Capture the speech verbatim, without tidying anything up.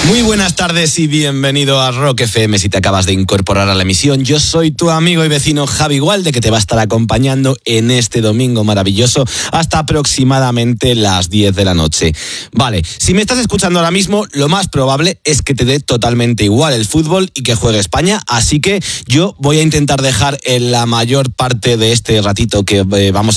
Muy buenas tardes y bienvenido a Rock F M si te acabas de incorporar a la emisión. Yo soy tu amigo y vecino Javi Gualde, que te va a estar acompañando en este domingo maravilloso hasta aproximadamente las diez de la noche. Vale, si me estás escuchando ahora mismo, lo más probable es que te dé totalmente igual el fútbol y que juegue España, así que yo voy a intentar dejar en la mayor parte de este ratito que eh, vamos